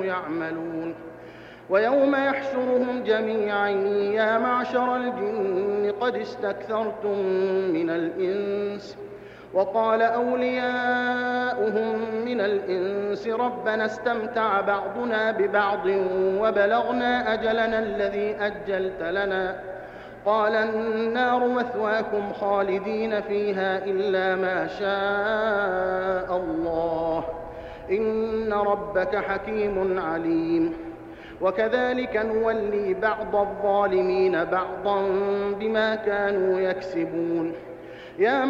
يعملون ويوم يحشرهم جميعا يا معشر الجن قد استكثرتم من الإنس وقال أولياؤهم من الإنس ربنا استمتع بعضنا ببعض وبلغنا أجلنا الذي أجلت لنا قال النار مثواكم خالدين فيها إلا ما شاء الله إن ربك حكيم عليم وكذلك نولي بعض الظالمين بعضا بما كانوا يكسبون